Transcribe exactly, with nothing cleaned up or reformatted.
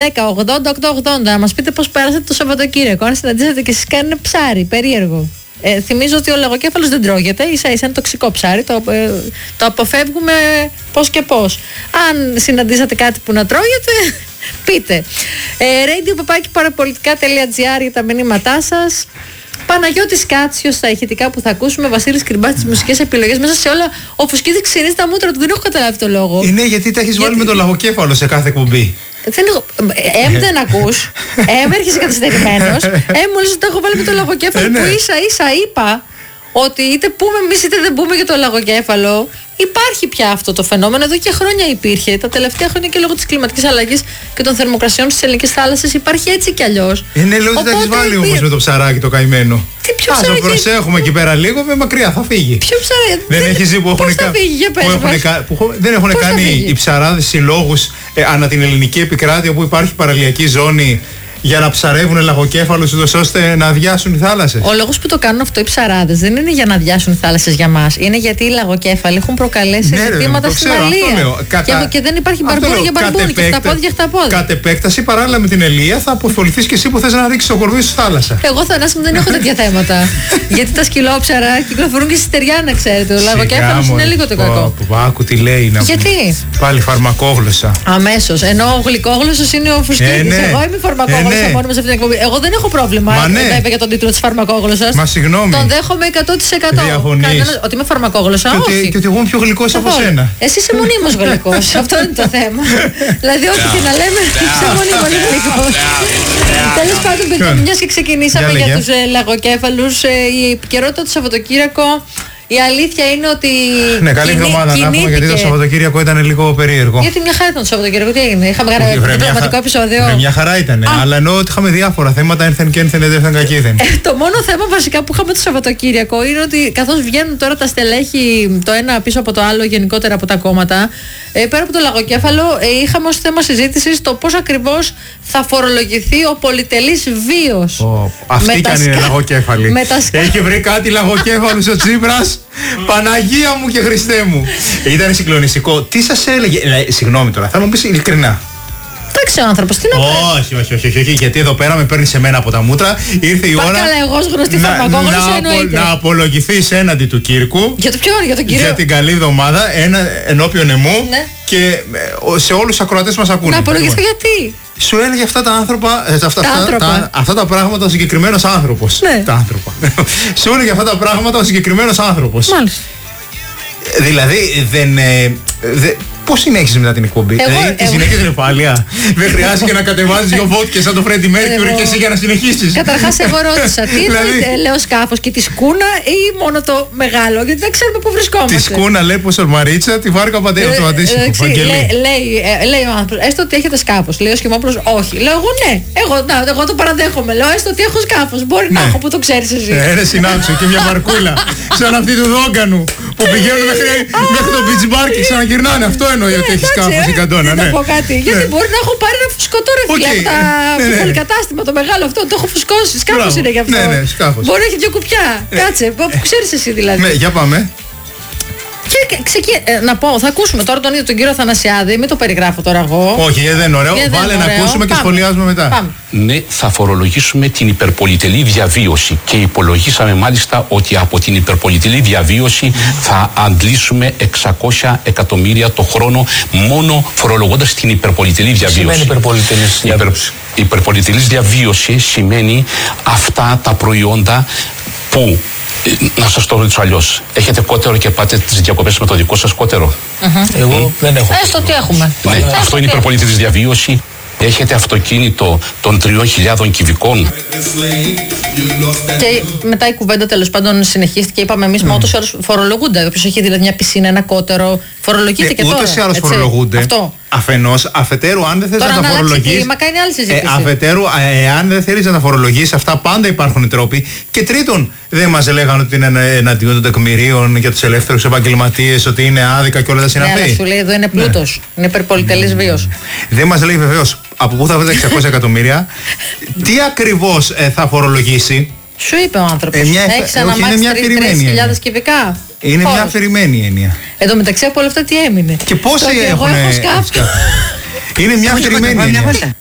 δέκα ογδόντα οκτώ ογδόντα να μας πείτε πώς πέρασατε το Σαββατοκύριακο. Αν συναντήσατε και εσείς κάνετε ψάρι, περίεργο. Ε, θυμίζω ότι ο λαγοκέφαλος δεν τρώγεται, ίσα ίσα είναι τοξικό ψάρι, το, ε, το αποφεύγουμε πώς και πώς. Αν συναντήσατε κάτι που να τρώγεται, πείτε. Ε, radio παπάκι παραπολιτικά τελεία τζι άρ για τα μηνύματά σας. Παναγιώτης Κάτσιος στα ηχητικά που θα ακούσουμε, Βασίλης Κρυμπάς στις μουσικές επιλογές μέσα σε όλα. Ο Φουσκίδης ξυρίζει τα μούτρα του, δεν έχω καταλάβει το λόγο. Είναι γιατί τα έχεις γιατί... βάλει με το λαγοκέφαλο σε κάθε εκπομπή. Δεν έχω... Εμ δεν ακούς, εμ έρχεσαι καθυστερημένος, εμ μόλις το έχω βάλει με το λαγοκέφαλο που ίσα ίσα είπα ότι είτε πούμε εμείς είτε δεν πούμε για το λαγοκέφαλο. Υπάρχει πια αυτό το φαινόμενο, εδώ και χρόνια υπήρχε. Τα τελευταία χρόνια και λόγω της κλιματικής αλλαγής και των θερμοκρασιών στις ελληνικές θάλασσες υπάρχει έτσι κι αλλιώς. Είναι λέω ότι τα έχεις βάλει όμως υπήρ... με το ψαράκι το καημένο. Τι ποιο ψαράκι. Ας το προσέχουμε εκεί πέρα λίγο, με μακριά θα φύγει. Ποιο ψαράκι. Δεν, δεν έχεις δει που έχουν, κα... που έχουν, κα... που δεν έχουν κάνει οι ψαράδες συλλόγους ε, ανά την ελληνική επικράτεια που υπάρχει παραλιακή ζώνη για να ψαρεύουν λαγοκέφαλους ούτως ώστε να αδειάσουν οι θάλασσες. Ο λόγος που το κάνουν αυτό οι ψαράδες δεν είναι για να αδειάσουν οι θάλασσες για μας. Είναι γιατί οι λαγοκέφαλοι έχουν προκαλέσει ναι, ζητήματα στην Αλία. Κατα... Και, και δεν υπάρχει μπαρμπούνι για μπαρμπούνι και χταπόδι για χταπόδι. Κατ' επέκταση, παράλληλα με την Ελία, θα αποσχοληθείς και εσύ που θες να ρίξεις το κορμί στη θάλασσα. Εγώ Θανάση δεν έχω τέτοια θέματα. Γιατί τα σκυλόψαρα κυκλοφορούν και στη στεριά, να ξέρετε. Ο λαγοκέφαλος είναι λίγο το κακό. Άκου τι λέει να γιατί. Πάλι φαρμακόγλωσσα. Αμέσως. Ενώ ο γλυκόγλωσσος είναι ο Φουσκίδης. Εγώ είμαι φαρμακόγλωσσα. Μόνο με σε αυτή την εκπομπή. Εγώ δεν έχω πρόβλημα. Μα ναι. Βέβαια για τον τίτλο της φαρμακόγλωσσας. Μα συγγνώμη. Τον δέχομαι εκατό τοις εκατό. Διαγωνείς. Ότι είμαι φαρμακόγλωσσα. Και όχι. Ότι, και ότι εγώ είμαι πιο γλυκός από σένα. Εσύ είσαι μονίμως γλυκός. Αυτό είναι το θέμα. Δηλαδή, ό,τι και να λέμε, είσαι μονίμως γλυκός. Τέλος πάντων, παιδιά, μιας και ξεκινήσαμε για τους λαγοκέφαλους, η επικαιρότητα του Σαββατοκύριακο. Η αλήθεια είναι ότι. Ναι, καλή εβδομάδα να πούμε, γιατί το Σαββατοκύριακο ήταν λίγο περίεργο. Γιατί μια χαρά ήταν το Σαββατοκύριακο, τι έγινε, είχαμε γράψει ένα πραγματικό επεισόδιο. Μια χαρά ήταν, αλλά εννοώ ότι είχαμε διάφορα θέματα, ένθεν και ένθεν, ένθεν κακήθεν. Το μόνο θέμα βασικά που είχαμε το Σαββατοκύριακο είναι ότι καθώς βγαίνουν τώρα τα στελέχη το ένα πίσω από το άλλο, γενικότερα από τα κόμματα, πέρα από το λαγοκέφαλο, είχαμε ως θέμα συζήτησης το πώς ακριβώς θα φορολογηθεί ο πολυτελής βίος. Αυτή κι αν είναι λαγοκέφαλη. Έχει βρει κάτι λαγοκέφαλος ο Τσίπρας. Παναγία μου και Χριστέ μου. Ήταν συγκλονιστικό. Τι σας έλεγε. Ε, συγγνώμη τώρα, θα μου πεις ειλικρινά. Εντάξει ο άνθρωπος, τι να πει. Όχι, όχι, όχι, όχι, γιατί εδώ πέρα με παίρνει σε μένα από τα μούτρα. Ήρθε η ώρα. Καλά, εγώ ως γνωστή φαρμακόγλωσσα εννοείται. Να απολογηθείς έναντι του Κύρκου. Για το ποιο, για τον κύριο. Για την καλή εβδομάδα, ένα, ενώπιον εμού. Ναι. Και σε όλους τους ακροατές μας ακούνε. Να απολογηθώ γιατί. Σου έλεγε αυτά τα άνθρωπα, ε, αυτά, τα αυτά, τα, αυτά τα πράγματα ο συγκεκριμένος άνθρωπος. Ναι. Τα άνθρωπα. Σου έλεγε αυτά τα πράγματα ο συγκεκριμένος άνθρωπος. Μάλιστα. Δηλαδή δεν. Ε, δε, πώς συνέχιζε μετά την εκπομπή. Εγώ, δηλαδή τη εγώ... συνέχιζε νεφάλια. Δεν χρειάζεται να κατεβάζεις δυο βότκες σαν το Φρέντι Μέρκιουρι και εσύ για να συνεχίσεις. Καταρχάς εγώ ρώτησα τι είναι λέω σκάφος και τη σκούνα ή μόνο το μεγάλο, γιατί δεν ξέρουμε πού βρισκόμαστε. Τη σκούνα λέει πως ορμαρίτσα, τη βάρκα παντέ αυτοματίσιμο. Λέει ο άνθρωπος, έστω ότι έχετε σκάφος. Λέει ο Σχημόπουλος, όχι. Λέω εγώ ναι, εγώ το παραδέχομαι. Λέω έστω ότι έχω σκάφος. Μπορεί να έχω που το ξέρεις εσύ. Έρε συνάψω και μια βαρκούλα σαν αυτή του Δόγκανου που πηγαίνουν μέχρι το beach bar και ξαναγυρνάνε. Αυτό εννοεί ότι έχει σκάφος η Καντόνα. Να πω κάτι. Γιατί μπορεί να έχω πάρει ένα φουσκωτό ρε φίλε από το πολυκατάστημα το μεγάλο αυτό. Το έχω φουσκώσει. Σκάφος είναι γι' αυτό. Μπορεί να έχει δύο κουπιά. Κάτσε, που ξέρεις εσύ δηλαδή. Ναι, για πάμε. Και ξεκι... ε, να πω, θα ακούσουμε τώρα τον ίδιο τον κύριο Θανασιάδη, μην το περιγράφω τώρα εγώ. Όχι, δεν είναι ωραίο. Βάλε δεν να ωραίο. Ακούσουμε και Πάμε. Σχολιάζουμε μετά. Πάμε. Ναι, θα φορολογήσουμε την υπερπολιτελή διαβίωση και υπολογίσαμε μάλιστα ότι από την υπερπολιτελή διαβίωση θα αντλήσουμε εξακόσια εκατομμύρια το χρόνο μόνο φορολογώντας την υπερπολιτελή διαβίωση. Σημαίνει υπερπολιτελής διαβίωση. Η υπερπολιτελής διαβίωση σημαίνει αυτά τα προϊόντα που. Να σας το ρωτήσω αλλιώς. Έχετε κότερο και πάτε τις διακοπές με το δικό σας κότερο? Mm-hmm. Εγώ mm. δεν έχω. Έστω τι έχουμε. Ναι, Έστω αυτό είναι η υπερπολιτελής διαβίωση. Έχετε αυτοκίνητο των τριών χιλιάδων κυβικών. Και μετά η κουβέντα τέλος πάντων συνεχίστηκε. Είπαμε εμείς, mm. μα ούτως ή άλλως φορολογούνται. Όποιος έχει δηλαδή μια πισίνα, ένα κότερο, φορολογείται ε, και ούτως τώρα. Ούτως ή άλλως φορολογούνται. Αυτό. Αφενός, αφετέρου, αν δεν θες τώρα να τα φορολογείς. Μα κάνει άλλη συζήτηση. Ε, αφετέρου, ε, αν δεν θέλεις να τα φορολογείς, αυτά πάντα υπάρχουν τρόποι. Και τρίτον, δεν μας λέγανε ότι είναι εναντίον των τεκμηρίων για τους ελεύθερους επαγγελματίες, ότι είναι άδικα και όλα τα συναφή. Ναι, αλλά σου λέει εδώ είναι πλούτος. Ναι. Είναι υπερπολιτελής βίος. Δεν μας λέει βεβαίως από πού θα βρει τα εξακόσια εκατομμύρια, τι ακριβώς ε, θα φορολογήσει. Σου είπε ο άνθρωπος. Ε, μια, έχεις αναμάξει τρεις χιλιάδες κυβικά. Είναι Πώς? Μια αφηρημένη έννοια. Εν τω μεταξύ από όλα αυτά τι έμεινε. Και πόσοι έχουν. Εγώ έχω σκάφη. Είναι μια αφηρημένη έννοια.